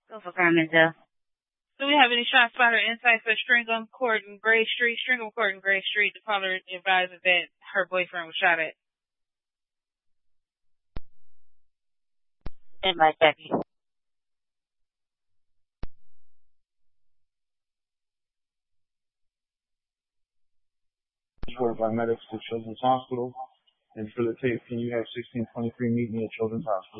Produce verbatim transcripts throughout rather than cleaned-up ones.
Go for crime and death. Do we have any shot spotter insights for Stringham Court and Gray Street? Stringham Court and Gray Street. The caller advises that her boyfriend was shot at. And by Jackie. Transported by medics to Children's Hospital. And for the tape, can you have sixteen twenty-three meet me at Children's Hospital?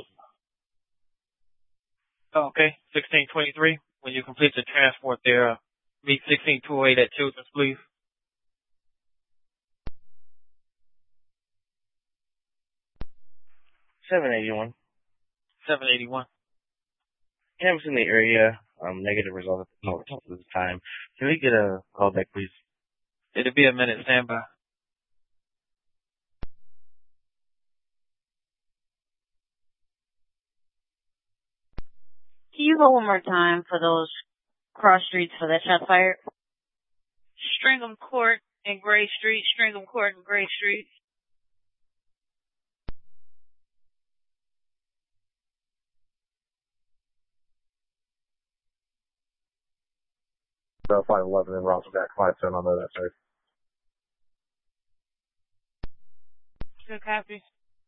Oh, okay. sixteen twenty-three. When you complete the transport there, uh, meet sixteen twenty-eight at Children's, please. seven eighty-one. seven eighty-one. Campus in the area. Um, negative result at the moment at this time. Can we get a call back, please? It'll be a minute. Standby. Can you go one more time for those cross streets for that shot fired? Stringham Court and Gray Street. Stringham Court and Gray Street. Uh, five eleven in Rossville, got five ten on that side. Good copy.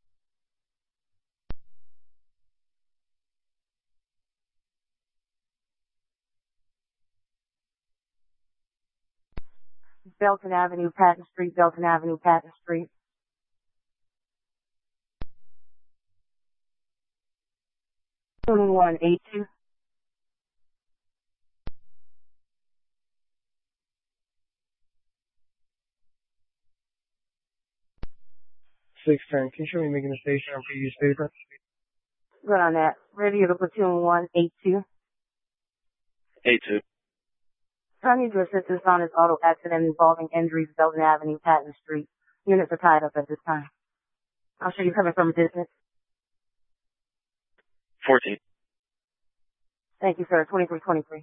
Belton Avenue, Patton Street, Belton Avenue, Patton Street. twenty-one eighty-two. six ten, can you show me making a station on previous paper? Good on that. Radio to platoon one eighty-two. eight two. I need your assistance on this auto accident involving injuries, Belton Avenue, Patton Street. Units are tied up at this time. I'll show you coming from a distance. fourteen. Thank you, sir. twenty-three twenty-three.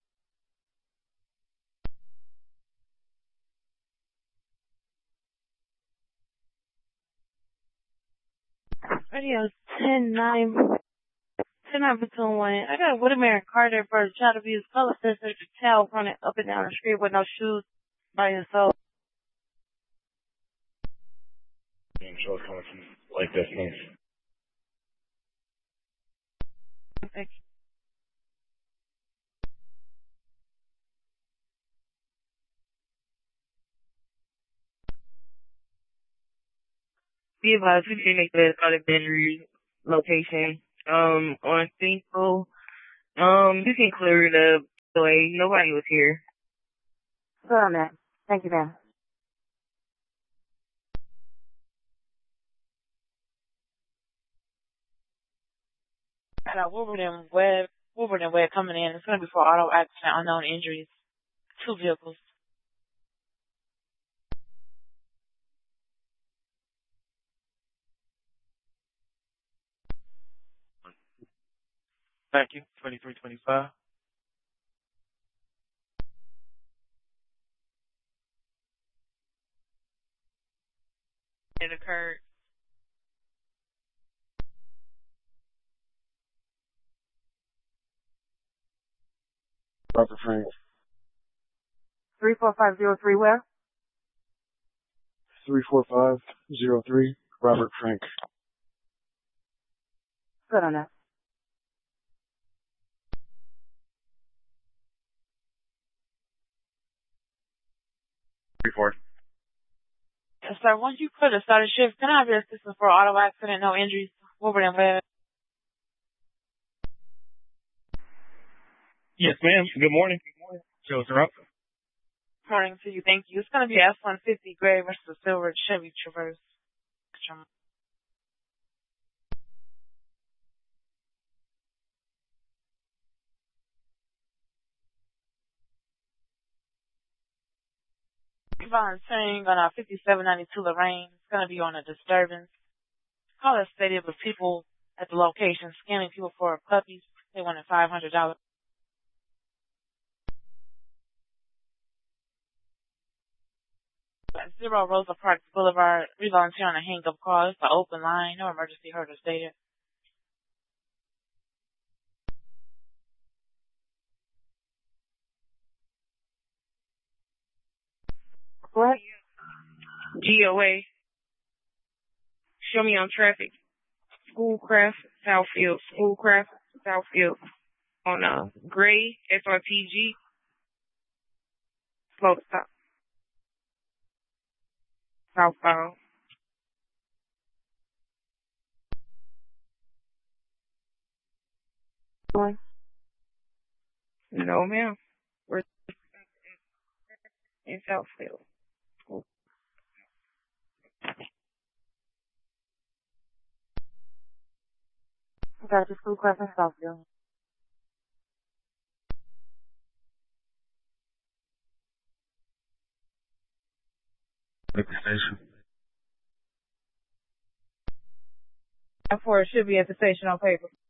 Radio ten nine. ten nine platoon one. I got a Woodamere Carter for a child abuse color sister to child running up and down the street with no shoes by himself. I'm sure it's coming from like this, nice. Thank you. Be advised, we didn't make the product injury location. Um, on Thinkful. Um, you can clear it up. Anyway, nobody was here. Good on that. Thank you, ma'am. I got Wolverton Webb, Wolverton Webb coming in. It's going to be for auto accident, unknown injuries. Two vehicles. Thank you. twenty-three twenty-five. It occurred. Robert Frank. three four five zero three where? three four five zero three, Robert Frank. Good on that. three four. Yes, sir. Once you clear the starter shift, can I have your assistance for auto accident, no injuries? Wolverton Webb. Yes, ma'am. Good morning. Good morning. Shows are up. Morning to you. Thank you. It's going to be S one fifty Gray versus Silver Chevy Traverse. Volunteering on our fifty-seven ninety-two Lorraine. It's going to be on a disturbance. Call us stated with people at the location scamming people for puppies. They wanted five hundred dollars. Zero Rosa Parks Boulevard. We volunteer on a hang-up call. It's an open line. No emergency heard or stated. What? G O A. Show me on traffic. Schoolcraft, Southfield. Schoolcraft, Southfield. On uh, Gray, S R T G. Slow stop. Southbound. Going? No, ma'am. We're in Southfield. Got your Schoolcraft in Southfield. At the station. For it should be at the station on paper.